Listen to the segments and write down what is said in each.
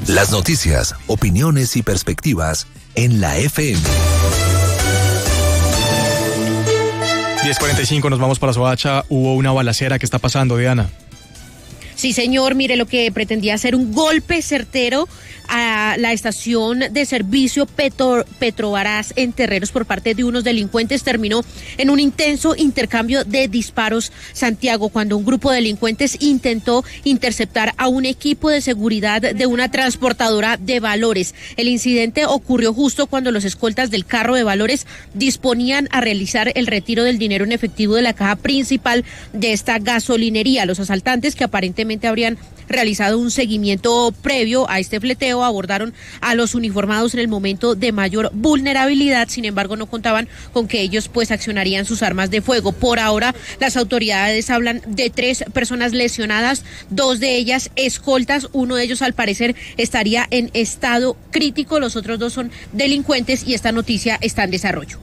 Las noticias, opiniones y perspectivas en la FM. 10:45, nos vamos para Soacha. Hubo una balacera. ¿Qué está pasando, Diana? Sí, señor, mire, lo que pretendía ser un golpe certero a la estación de servicio Petrovaraz en Terreros por parte de unos delincuentes terminó en un intenso intercambio de disparos, Santiago, cuando un grupo de delincuentes intentó interceptar a un equipo de seguridad de una transportadora de valores. El incidente ocurrió justo cuando los escoltas del carro de valores disponían a realizar el retiro del dinero en efectivo de la caja principal de esta gasolinería. Los asaltantes, que aparentemente habrían realizado un seguimiento previo a este fleteo, abordaron a los uniformados en el momento de mayor vulnerabilidad. Sin embargo, no contaban con que ellos pues accionarían sus armas de fuego. Por ahora, las autoridades hablan de 3 personas lesionadas, 2 de ellas escoltas, uno de ellos al parecer estaría en estado crítico, los otros 2 son delincuentes y esta noticia está en desarrollo.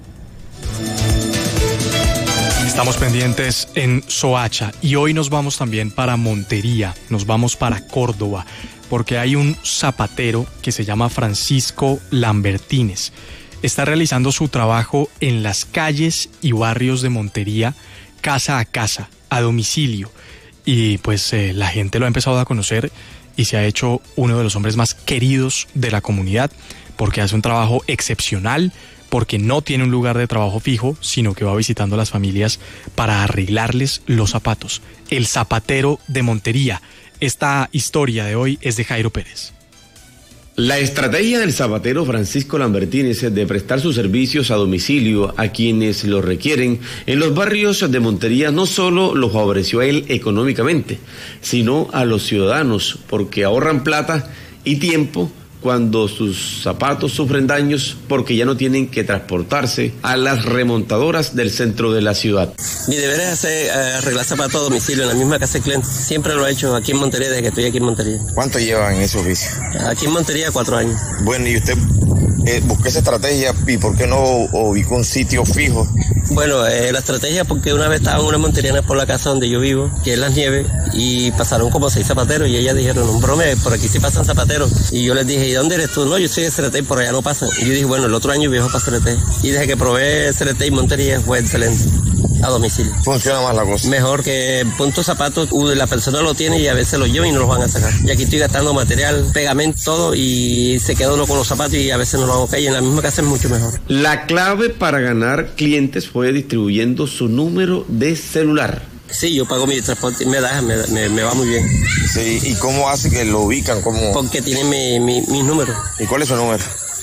Estamos pendientes en Soacha y hoy nos vamos también para Montería, nos vamos para Córdoba, porque hay un zapatero que se llama Francisco Lambertines. Está realizando su trabajo en las calles y barrios de Montería, casa a casa, a domicilio. Y pues la gente lo ha empezado a conocer y se ha hecho uno de los hombres más queridos de la comunidad, porque hace un trabajo excepcional, porque no tiene un lugar de trabajo fijo, sino que va visitando a las familias para arreglarles los zapatos. El zapatero de Montería. Esta historia de hoy es de Jairo Pérez. La estrategia del zapatero Francisco Lambertines de prestar sus servicios a domicilio a quienes lo requieren en los barrios de Montería no solo lo favoreció a él económicamente, sino a los ciudadanos, porque ahorran plata y tiempo cuando sus zapatos sufren daños porque ya no tienen que transportarse a las remontadoras del centro de la ciudad. Mi deber es arreglar zapatos a domicilio en la misma casa de clientes. Siempre lo he hecho aquí en Montería, desde que estoy aquí en Montería. ¿Cuánto lleva en ese oficio? Aquí en Montería 4 años. Bueno, ¿y usted buscó esa estrategia y por qué no ubicó un sitio fijo? Bueno, la estrategia porque una vez estaban unas monterianas por la casa donde yo vivo, que es Las Nieves, y pasaron como 6 zapateros y ellas dijeron, un brome, por aquí sí pasan zapateros. Y yo les dije, ¿y dónde eres tú? No, yo soy de CRT y por allá no pasan. Y yo dije, bueno, el otro año viajo para CRT. Y desde que probé CRT y Montería fue excelente. A domicilio. Funciona más la cosa. Mejor que punto zapatos, la persona lo tiene y a veces lo lleva y no los van a sacar. Y aquí estoy gastando material, pegamento, todo, y se queda uno con los zapatos y a veces no lo hago caer. Y en la misma casa es mucho mejor. La clave para ganar clientes fue distribuyendo su número de celular. Sí, yo pago mi transporte y me va muy bien. Sí, ¿y cómo hace que lo ubican? ¿Cómo? Porque tiene mis números. ¿Y cuál es su número?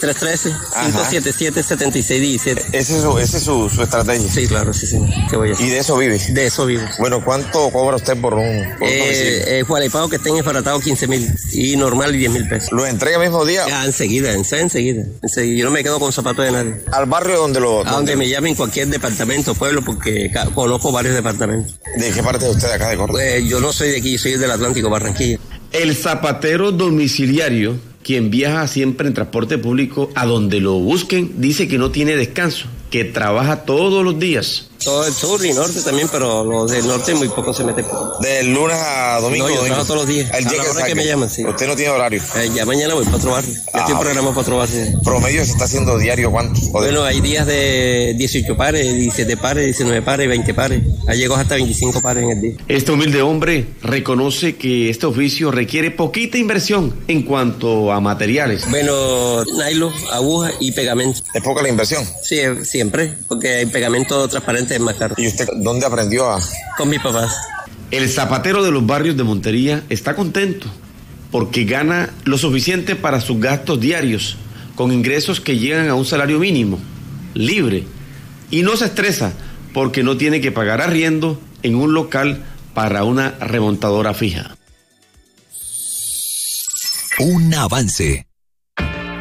313-577-7617. Esa es su estrategia. Sí, claro, sí. ¿Qué voy a hacer? ¿Y de eso vive? De eso vivo. Bueno, ¿cuánto cobra usted por un domicilio? Pago que estén esbaratados 15,000 y normal 10,000 pesos. ¿Lo entrega el mismo día? Ya, enseguida. Yo no me quedo con zapatos de nadie. ¿Al barrio donde donde me llamen, cualquier departamento, pueblo, porque conozco varios departamentos. ¿De qué parte de usted de acá de Córdoba? Yo no soy de aquí, soy del Atlántico, Barranquilla. El zapatero domiciliario, quien viaja siempre en transporte público a donde lo busquen, dice que no tiene descanso, que trabaja todos los días. Todo el sur y norte también, pero los del norte muy poco se mete. ¿De lunes a domingo? No, yo trabajo todos los días. El día que me llaman, sí. ¿Usted no tiene horario? Ya mañana voy para otro barrio. Estoy programado para otro barrio. ¿Promedio se está haciendo diario cuánto? Bueno, hay días de 18 pares, 17 pares, 19 pares, 20 pares. Hay llegos hasta 25 pares en el día. Este humilde hombre reconoce que este oficio requiere poquita inversión en cuanto a materiales. Bueno, nylon, aguja y pegamento. ¿Es poca la inversión? Sí, siempre, porque el pegamento transparente es más caro. ¿Y usted dónde aprendió a...? Con mis papás. El zapatero de los barrios de Montería está contento porque gana lo suficiente para sus gastos diarios, con ingresos que llegan a un salario mínimo, libre, y no se estresa porque no tiene que pagar arriendo en un local para una remontadora fija. Un avance.